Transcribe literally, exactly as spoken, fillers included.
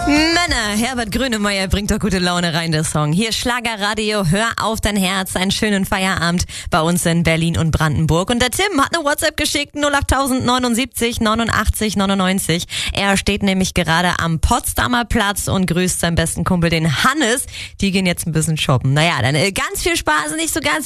Männer, Herbert Grönemeyer bringt doch gute Laune rein, der Song. Hier Schlagerradio, hör auf dein Herz, einen schönen Feierabend bei uns in Berlin und Brandenburg. Und der Tim hat eine WhatsApp geschickt, null acht neunundsiebzig neunundachtzig neunundneunzig. Er steht nämlich gerade am Potsdamer Platz und grüßt seinen besten Kumpel, den Hannes. Die gehen jetzt ein bisschen shoppen. Naja, dann ganz viel Spaß, nicht so ganz